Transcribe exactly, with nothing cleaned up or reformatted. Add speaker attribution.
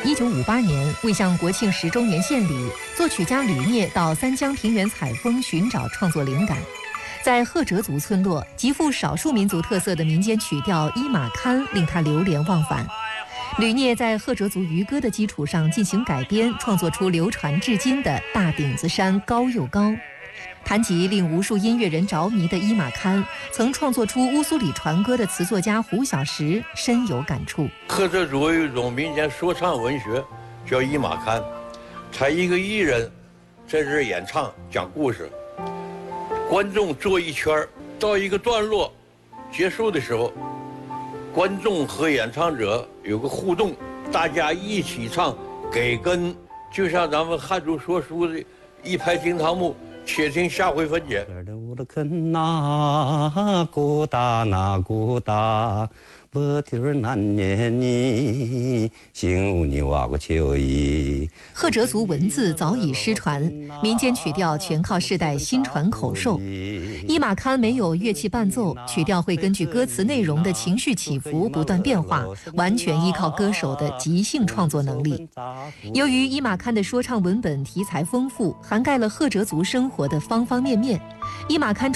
Speaker 1: 一九五八年为向国庆十周年献礼，作曲家吕聂到三江平原采风寻找创作灵感。在赫哲族村落，极富少数民族特色的民间曲调伊玛堪令他流连忘返。吕聂在赫哲族渔歌的基础上进行改编，创作出流传至今的《大顶子山高又高》。谈及令无数音乐人着迷的伊玛堪，曾创作出乌苏里船歌的词作家胡小石深有感触。
Speaker 2: 赫哲族有一种民间说唱文学，叫伊玛堪，他一个艺人在这儿演唱讲故事，观众坐一圈，到一个段落结束的时候，观众和演唱者有个互动，大家一起唱，给跟，就像咱们汉族说书的一拍惊堂木，且听下回分解。
Speaker 1: 赫哲族文字早已失传，民间曲调全靠世代心传口授。伊玛堪没有乐器伴奏，曲调会根据歌词内容的情绪起伏不断变化，完全依靠歌手的即兴创作能力。由于伊玛堪的说唱文本题材丰富，涵盖了赫哲族生活的方方面面，伊玛堪